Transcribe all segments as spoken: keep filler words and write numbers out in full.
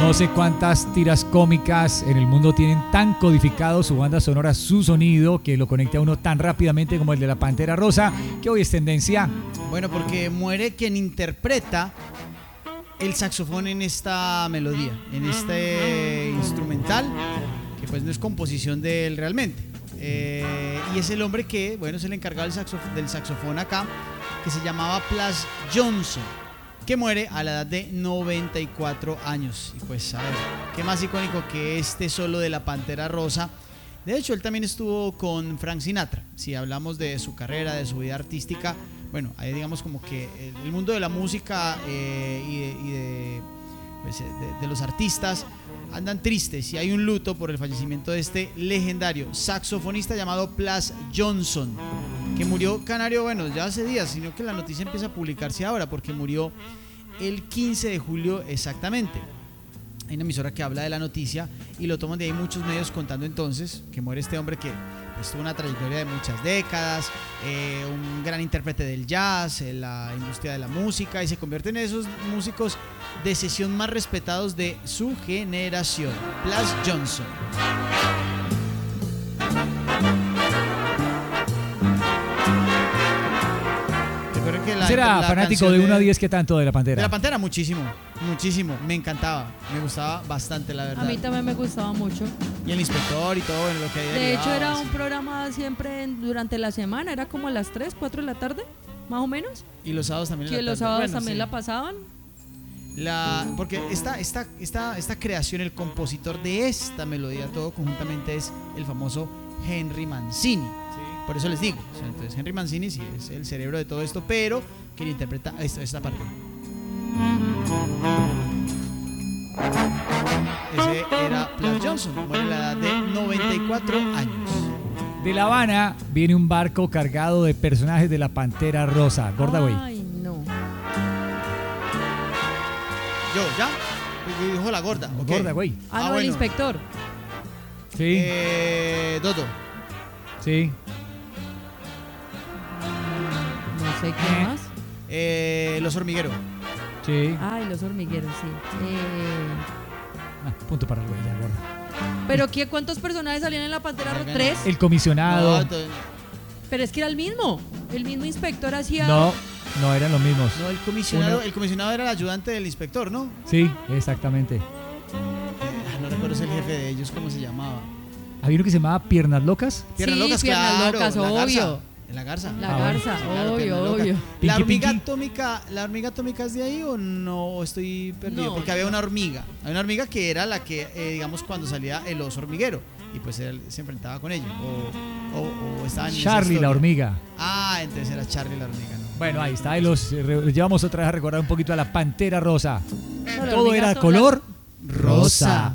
No sé cuántas tiras cómicas en el mundo tienen tan codificado su banda sonora, su sonido, que lo conecta a uno tan rápidamente como el de la Pantera Rosa, que hoy es tendencia. Bueno, porque muere quien interpreta el saxofón en esta melodía, en este instrumental, que pues no es composición de él realmente. Eh, y es el hombre que, bueno, es el encargado del saxofón, del saxofón acá, que se llamaba Plas Johnson, que muere a la edad de noventa y cuatro años. Y pues, a ver, qué más icónico que este solo de la Pantera Rosa. De hecho, él también estuvo con Frank Sinatra. Si hablamos de su carrera, de su vida artística, bueno, ahí digamos como que el mundo de la música eh, y, de, y de, pues, de, de los artistas andan tristes y hay un luto por el fallecimiento de este legendario saxofonista llamado Plas Johnson, que murió canario, bueno, ya hace días, sino que la noticia empieza a publicarse ahora porque murió el quince de julio exactamente. Hay una emisora que habla de la noticia y lo toman de ahí muchos medios contando entonces que muere este hombre que pues, tuvo una trayectoria de muchas décadas, eh, un gran intérprete del jazz, en la industria de la música, y se convierte en esos músicos de sesión más respetados de su generación. Plas Johnson. ¿Será fanático de uno a diez qué tanto de la Pantera? De la Pantera muchísimo, muchísimo, me encantaba, me gustaba bastante, la verdad. A mí también me gustaba mucho. Y el inspector y todo, bueno, lo que hay. De hecho era un programa siempre en, durante la semana, era como a las tres, cuatro de la tarde, más o menos. Y los sábados también. Que en la los tarde. sábados Bueno, también sí. la pasaban. La, porque esta, esta, esta, esta creación, el compositor de esta melodía, todo conjuntamente, es el famoso Henry Mancini. Por eso les digo, o sea, entonces Henry Mancini sí es el cerebro de todo esto, pero quien interpreta esto, esta parte. Ese era Plas Johnson, muere a la edad de noventa y cuatro años. De La Habana viene un barco cargado de personajes de la Pantera Rosa. Gorda, güey. Ay, no. Yo, ¿ya? Dijo la gorda. Okay. Gorda, güey. Ah, no, Ah, el bueno. inspector. Sí. Eh, Dodo. Sí. No sé qué más. Eh, los hormigueros. Sí. Ay, los hormigueros, sí. Eh, Ah, punto para el güey, ya, gorda. ¿Pero qué, cuántos personajes salían en la Pantera Rosa? ¿Tres? El comisionado. No, to- Pero es que era el mismo. El mismo inspector hacía... No, no eran los mismos. no, el comisionado, Uno- el comisionado era el ayudante del inspector, ¿no? Sí, exactamente. Eh, ah, no recuerdo el jefe de ellos, ¿cómo se llamaba? Había uno que se llamaba Piernas Locas. Piernas Sí, locas, Piernas claro. Locas, la garza. obvio. La garza. La Ah, bueno. garza, Sí, claro, obvio, Piernas Locas. obvio. ¿La Pinky, hormiga Pinky. atómica, la hormiga atómica es de ahí o no? ¿O estoy perdido? No, Porque había no. una hormiga. Había una hormiga que era la que, eh, digamos, cuando salía el oso hormiguero. Y pues él se enfrentaba con ella. O, o, o estaban en esa Charlie la historia. hormiga. Ah, entonces era Charlie la hormiga, ¿no? Bueno, ahí está. Y los, eh, re- llevamos otra vez a recordar un poquito a la Pantera Rosa. No, la Todo hormiga era sola. color rosa.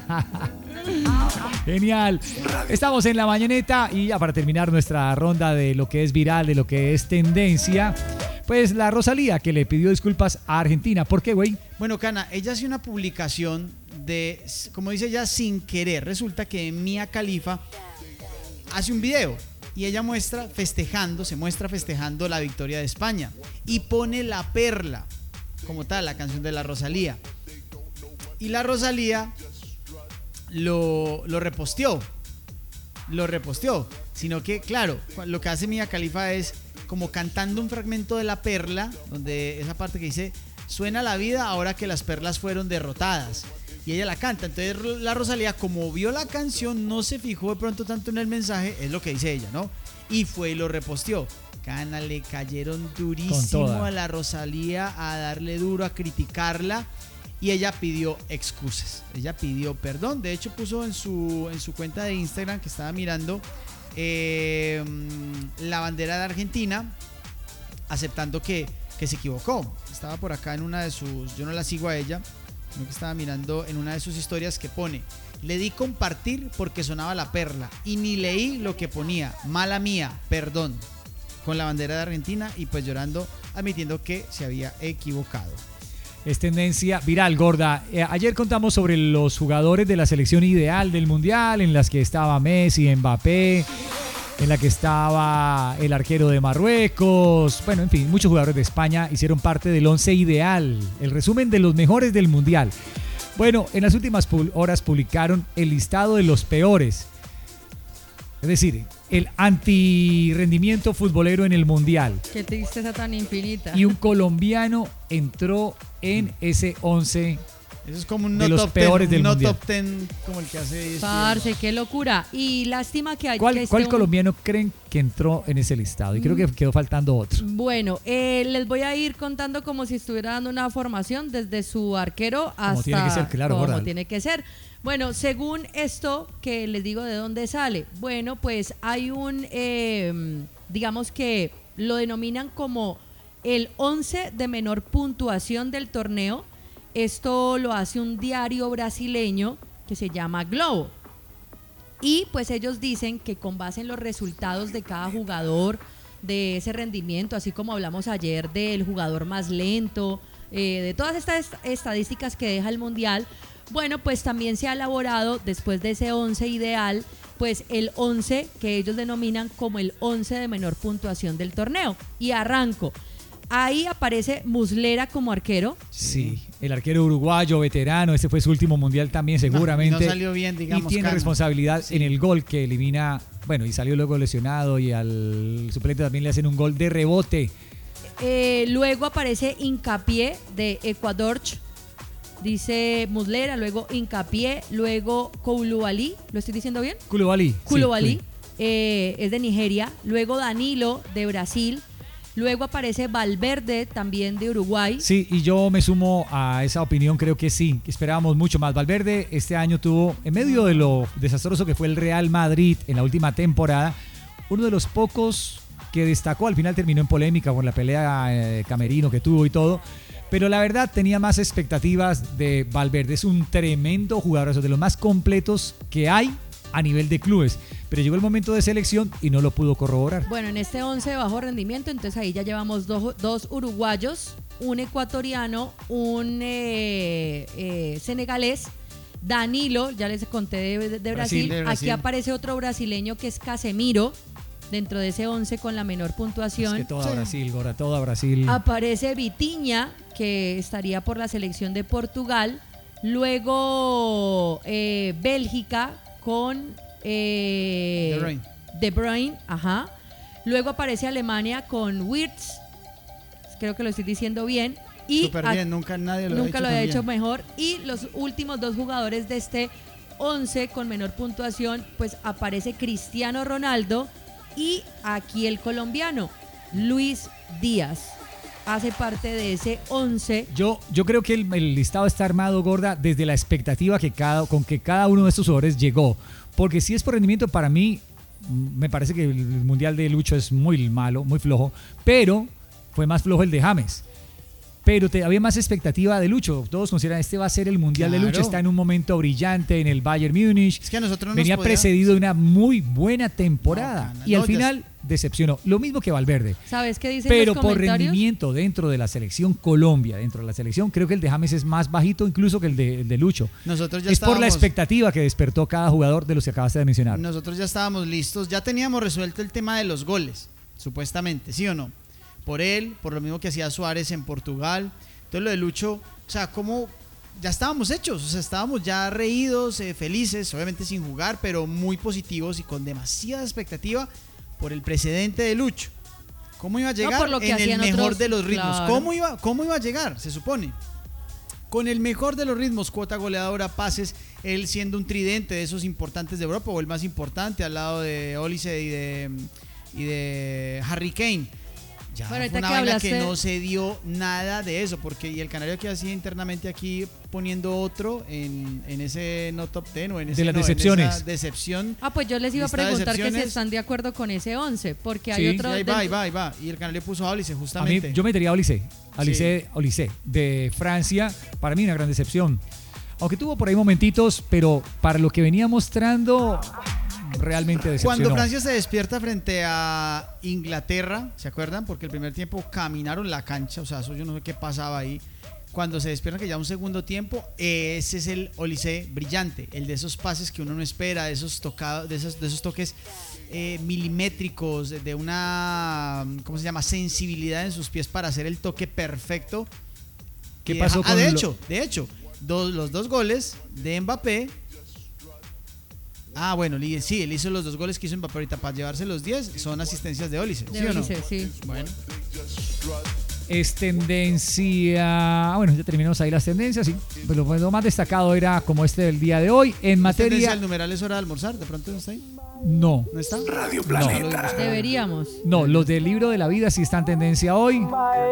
Genial. Estamos en la mañaneta y ya para terminar nuestra ronda de lo que es viral, de lo que es tendencia, pues la Rosalía que le pidió disculpas a Argentina. ¿Por qué, güey? Bueno, Cana, ella hace una publicación de, como dice ella, sin querer. Resulta que Mia Khalifa hace un video y ella muestra festejando, se muestra festejando la victoria de España y pone La Perla, como tal, la canción de la Rosalía. Y la Rosalía lo, lo reposteó, lo reposteó, sino que, claro, lo que hace Mia Khalifa es como cantando un fragmento de La Perla, donde esa parte que dice, suena la vida ahora que las perlas fueron derrotadas. Y ella la canta, entonces la Rosalía, como vio la canción, no se fijó de pronto tanto en el mensaje, es lo que dice ella, ¿no? Y fue y lo reposteó. Cana, le cayeron durísimo a la Rosalía, a darle duro, a criticarla. Y ella pidió excusas, ella pidió perdón. De hecho puso en su, en su cuenta de Instagram, que estaba mirando, eh, la bandera de Argentina, aceptando que, que se equivocó. Estaba por acá en una de sus, yo no la sigo a ella, sino que estaba mirando en una de sus historias que pone: le di compartir porque sonaba La Perla y ni leí lo que ponía, mala mía, perdón, con la bandera de Argentina, y pues llorando, admitiendo que se había equivocado. Es tendencia viral, gorda. Eh, ayer contamos sobre los jugadores de la selección ideal del Mundial, en las que estaba Messi, Mbappé, en la que estaba el arquero de Marruecos. Bueno, en fin, muchos jugadores de España hicieron parte del once ideal, el resumen de los mejores del Mundial. Bueno, en las últimas pu- horas publicaron el listado de los peores. Es decir, el antirrendimiento futbolero en el Mundial. Qué tristeza tan infinita. Y un colombiano entró en ese once Eso es como un de no los top peores ten, del un no mundial. top ten como el que hace Parce, qué locura. Y lástima que hay ¿Cuál, que esté cuál un- colombiano creen que entró en ese listado? Y creo que quedó faltando otro. Bueno, eh, les voy a ir contando como si estuviera dando una formación desde su arquero hasta Como tiene que ser, claro, como Gorda. tiene que ser. Bueno, según esto que les digo de dónde sale, bueno, pues hay un, eh, digamos que lo denominan como el once de menor puntuación del torneo. Esto lo hace un diario brasileño que se llama Globo. Y pues ellos dicen que con base en los resultados de cada jugador, de ese rendimiento, así como hablamos ayer del jugador más lento, eh, de todas estas estadísticas que deja el Mundial, bueno, pues también se ha elaborado después de ese once ideal, pues el once que ellos denominan como el once de menor puntuación del torneo. Y arranco. Ahí aparece Muslera como arquero. Sí, el arquero uruguayo, veterano, este fue su último mundial también seguramente. No, y no salió bien, digamos, Y tiene Cano. responsabilidad Sí. en el gol que elimina, bueno, y salió luego lesionado y al suplente también le hacen un gol de rebote. Eh, luego aparece Hincapié de Ecuador. Dice Muslera, luego Hincapié, luego Koulibaly, ¿lo estoy diciendo bien? Koulibaly. sí, Koulibaly, sí. eh, es de Nigeria. Luego Danilo de Brasil. Luego aparece Valverde, también de Uruguay. Sí, y yo me sumo a esa opinión, creo que sí, que esperábamos mucho más. Valverde este año tuvo, en medio de lo desastroso que fue el Real Madrid en la última temporada, uno de los pocos que destacó, al final terminó en polémica por la pelea eh, camerino que tuvo y todo, pero la verdad tenía más expectativas de Valverde. Es un tremendo jugador, es de los más completos que hay a nivel de clubes, pero llegó el momento de selección y no lo pudo corroborar. Bueno, en este once de bajo rendimiento, entonces ahí ya llevamos dos, dos uruguayos, un ecuatoriano, un eh, eh, senegalés, Danilo, ya les conté de, de Brasil. Brasil, de Brasil. Aquí aparece otro brasileño que es Casemiro, dentro de ese once con la menor puntuación. Es que toda Sí. Brasil, Gora, toda Brasil. Aparece Vitinha, que estaría por la selección de Portugal. Luego eh, Bélgica con eh, De Bruyne. De Bruyne, ajá. Luego aparece Alemania con Wirtz, creo que lo estoy diciendo bien. Y Súper a- bien, nunca nadie lo nunca ha hecho lo había tan hecho bien. mejor. Y los últimos dos jugadores de este once con menor puntuación, pues aparece Cristiano Ronaldo y aquí el colombiano, Luis Díaz. Hace parte de ese once. Yo, yo creo que el, el listado está armado, Gorda, desde la expectativa que cada, con que cada uno de estos jugadores llegó. Porque si es por rendimiento, para mí, mm, me parece que el Mundial de Lucho es muy malo, muy flojo, pero fue más flojo el de James. Pero te, había más expectativa de Lucho. Todos consideran este va a ser el Mundial de Claro. Lucho. Está en un momento brillante en el Bayern Múnich. Es que a nosotros no nos Venía podía- precedido de una muy buena temporada. No, Cana, y al no, ya final decepcionó. Lo mismo que Valverde. ¿Sabes qué dicen Pero los por comentarios? rendimiento dentro de la selección Colombia, dentro de la selección, creo que el de James es más bajito incluso que el de, el de Lucho. Nosotros ya Es por la estábamos- expectativa que despertó cada jugador de los que acabaste de mencionar. Nosotros ya estábamos listos, ya teníamos resuelto el tema de los goles, supuestamente, ¿sí o no? Por él, por lo mismo que hacía Suárez en Portugal. Entonces lo de Lucho, o sea, como ya estábamos hechos, o sea, estábamos ya reídos, eh, felices, obviamente sin jugar, pero muy positivos y con demasiada expectativa por el precedente de Lucho. ¿Cómo iba a llegar por lo que en el hacían mejor otros, de los ritmos? claro. ¿Cómo iba, ¿Cómo iba a llegar? Se supone. Con el mejor de los ritmos, cuota goleadora, pases, él siendo un tridente de esos importantes de Europa, o el más importante al lado de Olise y de, y de Harry Kane. Ya Bueno, ahorita fue una que vaina hablaste- que no se dio nada de eso, porque y el canario que hacía internamente aquí poniendo otro en, en ese no top ten o en, ese, De las no, en decepciones. esa decepción. Ah, pues yo les iba a Lista de preguntar que si excepciones. están de acuerdo con ese once, porque hay Sí, otro... Y ahí del- va, ahí va, ahí va. Y el canario puso a Olise A mí, justamente. yo metería a Olise, Olise, Olise de Francia, para mí una gran decepción. Aunque tuvo por ahí momentitos, pero para lo que venía mostrando, realmente decepcionó. Cuando Francia se despierta frente a Inglaterra, ¿se acuerdan? Porque el primer tiempo caminaron la cancha, o sea, eso yo no sé qué pasaba ahí. Cuando se despiertan que ya un segundo tiempo, ese es el Olise brillante, el de esos pases que uno no espera, de esos tocados, de esos, de esos toques eh, milimétricos, de una, ¿cómo se llama? Sensibilidad en sus pies para hacer el toque perfecto. ¿Qué Y pasó deja- con ah, de lo- hecho, de hecho, dos, los dos goles de Mbappé. Ah, bueno, sí, él hizo los dos goles que hizo Mbappé ahorita para llevarse los diez. Son asistencias de Olise, De ¿sí o no? Olise, sí. Bueno. Es tendencia. Bueno, ya terminamos ahí las tendencias. Sí. Pues lo, lo más destacado era como este del día de hoy. En ¿Es materia. tendencia del numeral es hora de almorzar? ¿De pronto no está ahí? No. ¿No está? Radio No. Planeta. Deberíamos. No, los del libro de la vida sí están en tendencia hoy.